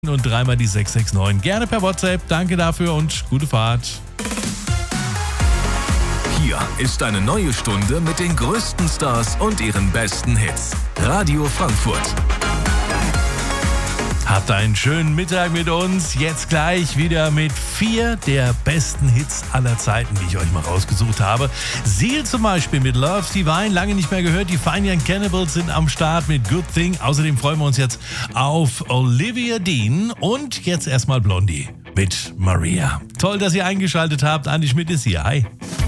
und dreimal die 669. Gerne per WhatsApp. Danke dafür und gute Fahrt. Hier ist eine neue Stunde mit den größten Stars und ihren besten Hits. Radio Frankfurt. Habt einen schönen Mittag mit uns. Jetzt gleich wieder mit 4 der besten Hits aller Zeiten, die ich euch mal rausgesucht habe. Seal zum Beispiel mit Love's Divine, lange nicht mehr gehört. Die Fine Young Cannibals sind am Start mit Good Thing. Außerdem freuen wir uns jetzt auf Olivia Dean und jetzt erstmal Blondie mit Maria. Toll, dass ihr eingeschaltet habt. Andi Schmidt ist hier. Hi.